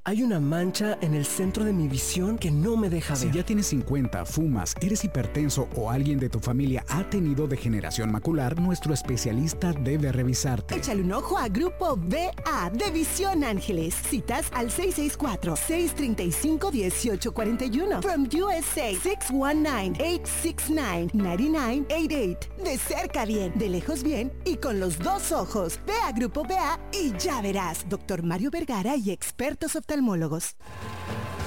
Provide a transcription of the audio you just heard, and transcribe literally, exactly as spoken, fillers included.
Hay una mancha en el centro de mi visión que no me deja ver. Si ya tienes cincuenta, fumas, eres hipertenso o alguien de tu familia ha tenido degeneración macular, nuestro especialista debe revisarte. Échale un ojo a Grupo B A de Visión Ángeles. Citas al seis seis cuatro, seis tres cinco, uno ocho cuatro uno. From U S A, seis uno nueve, ocho seis nueve, nueve nueve ocho ocho. De cerca bien, de lejos bien y con los dos ojos. Ve a Grupo B A y ya verás. Doctor Mario Vergara y expertos oftalmólogos.